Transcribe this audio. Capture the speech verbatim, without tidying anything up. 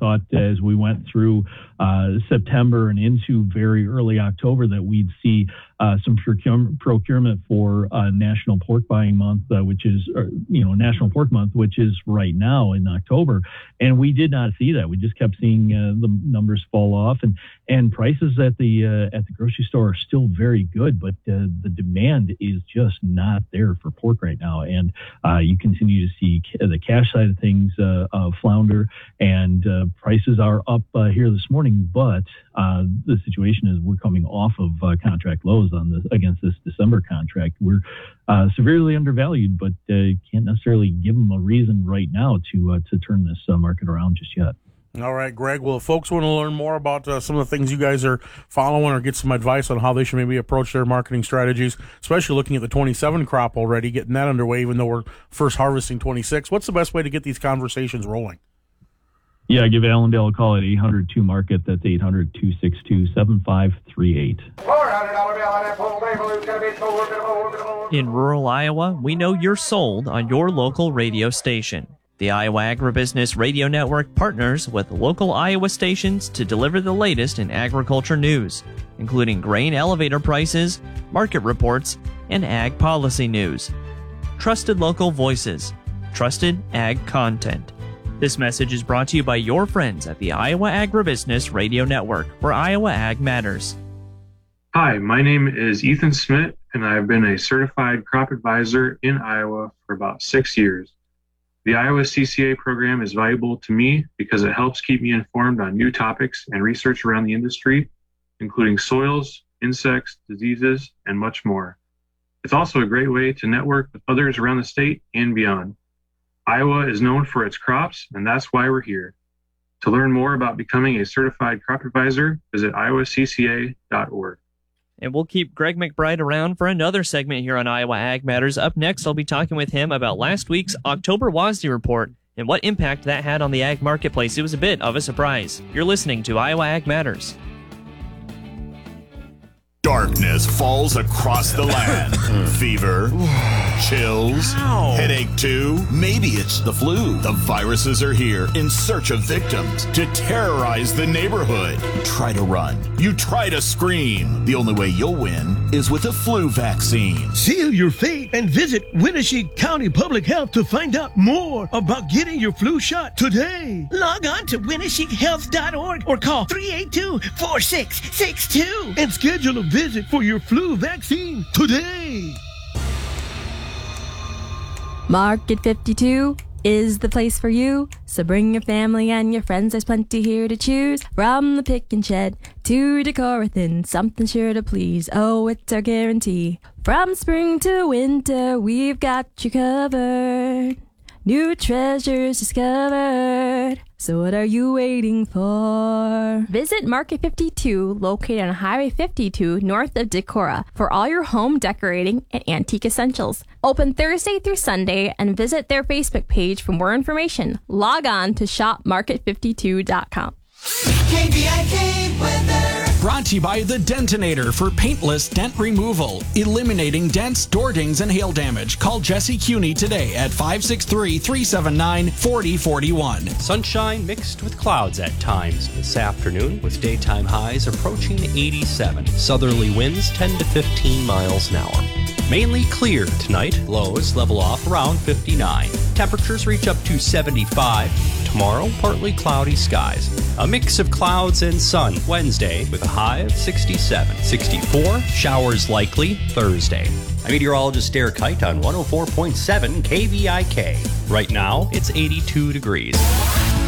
thought as we went through uh, September and into very early October that we'd see uh, some procurement, procurement for uh, National Pork Buying Month, uh, which is, uh, you know, National Pork Month, which is right now in October. And we did not see that. We just kept seeing uh, the numbers fall off, and, and prices at the uh, at the grocery store are still very good, but uh, the demand is just not there for pork right now. And uh, you continue to see the cash side of things uh, uh, flounder, and uh, prices are up uh, here this morning. But uh, the situation is we're coming off of uh, contract lows on this against this December contract. We're uh, severely undervalued, but uh, can't necessarily give them a reason right now to uh, to turn this uh, market around just yet. All right, Greg. Well, if folks want to learn more about uh, some of the things you guys are following or get some advice on how they should maybe approach their marketing strategies, especially looking at the twenty-seven crop already, getting that underway, even though we're first harvesting twenty-six, what's the best way to get these conversations rolling? Yeah, give Allendale a call at eight hundred two market. That's eight hundred two six two seven five three eight. In rural Iowa, we know you're sold on your local radio station. The Iowa Agribusiness Radio Network partners with local Iowa stations to deliver the latest in agriculture news, including grain elevator prices, market reports, and ag policy news. Trusted local voices, trusted ag content. This message is brought to you by your friends at the Iowa Agribusiness Radio Network, where Iowa Ag matters. Hi, my name is Ethan Smith, and I've been a certified crop advisor in Iowa for about six years. The Iowa C C A program is valuable to me because it helps keep me informed on new topics and research around the industry, including soils, insects, diseases, and much more. It's also a great way to network with others around the state and beyond. Iowa is known for its crops, and that's why we're here. To learn more about becoming a certified crop advisor, visit iowa c c a dot org. And we'll keep Greg McBride around for another segment here on Iowa Ag Matters. Up next, I'll be talking with him about last week's October WASDE report and what impact that had on the ag marketplace. It was a bit of a surprise. You're listening to Iowa Ag Matters. Darkness falls across the land. Fever, chills, Ow. headache too. Maybe it's the flu. The viruses are here in search of victims to terrorize the neighborhood. You try to run. You try to scream. The only way you'll win is with a flu vaccine. Seal your fate and visit Winnebago County Public Health to find out more about getting your flu shot today. Log on to winnebago health dot org or call three eight two, four six six two and schedule a visit for your flu vaccine today. Market fifty-two is the place for you, so bring your family and your friends. There's plenty here to choose, from the pick and shed to Decorathon, something sure to please. Oh, it's our guarantee. From spring to winter, we've got you covered. New treasures discovered. So what are you waiting for? Visit Market fifty-two, located on Highway fifty-two, north of Decorah, for all your home decorating and antique essentials. Open Thursday through Sunday, and visit their Facebook page for more information. Log on to shop market fifty-two dot com. K B I K weather. Brought to you by The Dentinator for paintless dent removal, eliminating dents, door dings, and hail damage. Call Jesse Cuney today at five six three, three seven nine, four zero four one. Sunshine mixed with clouds at times this afternoon, with daytime highs approaching eighty-seven. Southerly winds ten to fifteen miles an hour. Mainly clear tonight. Lows level off around fifty-nine. Temperatures reach up to seventy-five. Tomorrow, partly cloudy skies. A mix of clouds and sun Wednesday with a high of sixty-seven. sixty-four, showers likely Thursday. I'm meteorologist Derek Kite on one oh four point seven K V I K. Right now, it's eighty-two degrees.